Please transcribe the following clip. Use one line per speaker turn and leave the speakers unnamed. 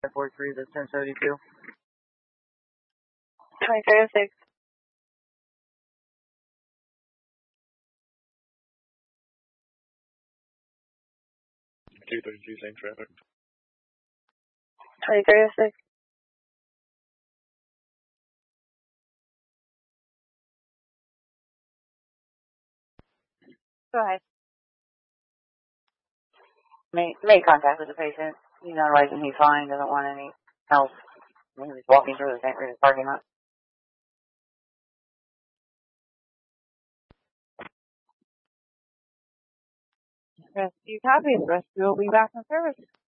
543, that's 1072.
2306.
232, same traffic.
2306. Go ahead.
Made contact with the patient. He's analyzing, he's fine, doesn't want any help. He was walking through the parking lot.
Rescue copies. Rescue will be back in service.